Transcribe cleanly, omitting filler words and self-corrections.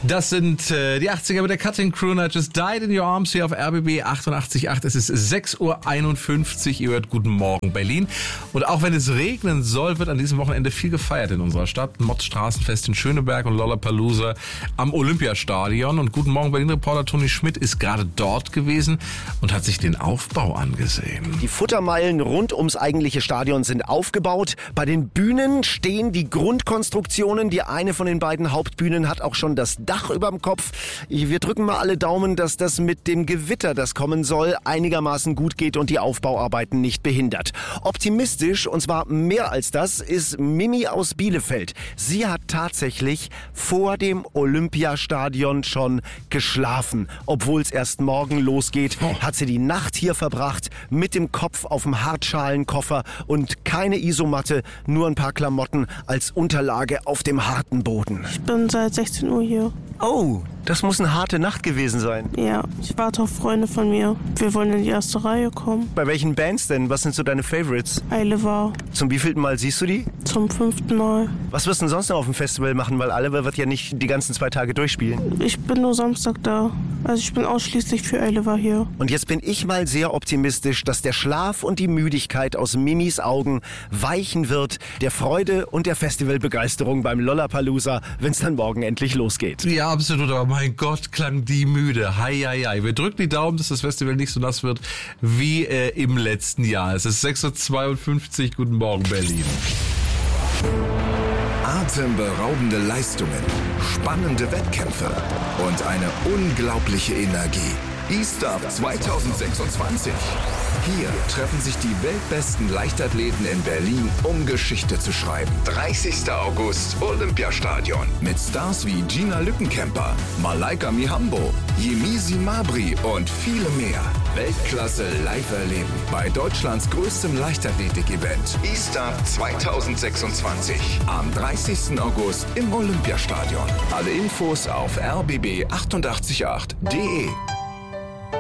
Das sind die 80er mit der Cutting Crew. I Just Died in Your Arms hier auf RBB 88.8. Es ist 6.51 Uhr. Ihr hört Guten Morgen Berlin. Und auch wenn es regnen soll, wird an diesem Wochenende viel gefeiert in unserer Stadt. Mods Straßenfest in Schöneberg und Lollapalooza am Olympiastadion. Und Guten Morgen Berlin-Reporter Toni Schmidt ist gerade dort gewesen und hat sich den Aufbau angesehen. Die Futtermeilen rund ums eigentliche Stadion sind aufgebaut. Bei den Bühnen stehen die Grundkonstruktionen. Die eine von den beiden Hauptbühnen hat auch schon das Dach überm Kopf. Wir drücken mal alle Daumen, dass das mit dem Gewitter, das kommen soll, einigermaßen gut geht und die Aufbauarbeiten nicht behindert. Optimistisch, und zwar mehr als das, ist Mimi aus Bielefeld. Sie hat tatsächlich vor dem Olympiastadion schon geschlafen. Obwohl es erst morgen losgeht, hat sie die Nacht hier verbracht, mit dem Kopf auf dem Hartschalenkoffer und keine Isomatte, nur ein paar Klamotten als Unterlage auf dem harten Boden. Ich bin seit 16 Uhr hier. Oh, das muss eine harte Nacht gewesen sein. Ja, ich warte auf Freunde von mir. Wir wollen in die erste Reihe kommen. Bei welchen Bands denn? Was sind so deine Favorites? Eile war. Zum wievielten Mal siehst du die? Zum 5. Mal. Was wirst du denn sonst noch auf dem Festival machen? Weil Eile wird ja nicht die ganzen 2 Tage durchspielen. Ich bin nur Samstag da. Also ich bin ausschließlich für Eile war hier. Und jetzt bin ich mal sehr optimistisch, dass der Schlaf und die Müdigkeit aus Mimis Augen weichen wird, der Freude und der Festivalbegeisterung beim Lollapalooza, wenn es dann morgen endlich losgeht. Ja, absolut, aber mein Gott, klang die müde. Hei, hei, hei. Wir drücken die Daumen, dass das Festival nicht so nass wird wie im letzten Jahr. Es ist 6.52 Uhr. Guten Morgen, Berlin. Atemberaubende Leistungen, spannende Wettkämpfe und eine unglaubliche Energie. E-Stuff 2026. Hier treffen sich die weltbesten Leichtathleten in Berlin, um Geschichte zu schreiben. 30. August, Olympiastadion. Mit Stars wie Gina Lückenkämper, Malaika Mihambo, Yemisi Mabry und viele mehr. Weltklasse live erleben bei Deutschlands größtem Leichtathletik-Event. E-Stuff 2026. Am 30. August im Olympiastadion. Alle Infos auf rbb888.de.